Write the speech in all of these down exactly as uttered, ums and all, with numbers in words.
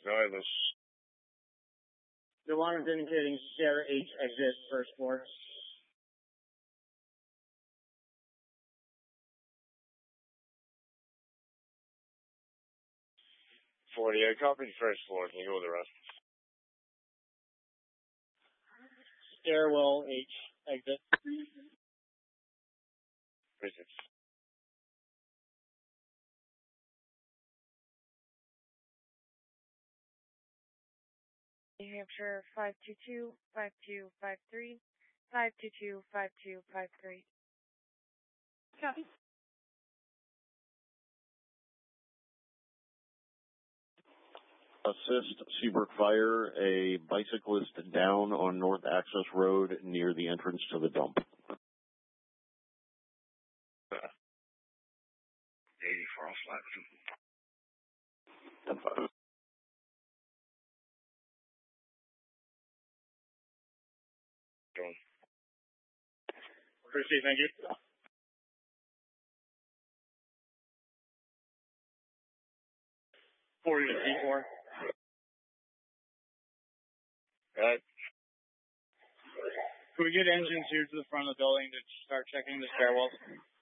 Silas. The one indicating Sierra H exit first floor. forty, I copied first floor. Can you go with the rest? Stairwell H exit. Visits. New Hampshire five two two, five two five three, five two two, five two five three. Copy. Assist Seabrook Fire, a bicyclist down on North Access Road near the entrance to the dump. eighty Frost Latin. Going. Appreciate it, thank you. forty to C four. Alright. Can we get engines here to the front of the building to start checking the stairwells?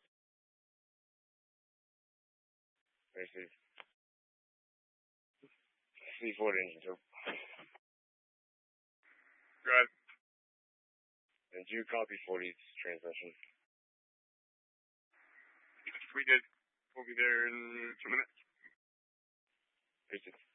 Receive. C four engine two. Good. And you copy forty's transmission? We did. We'll be there in two minutes. Receive.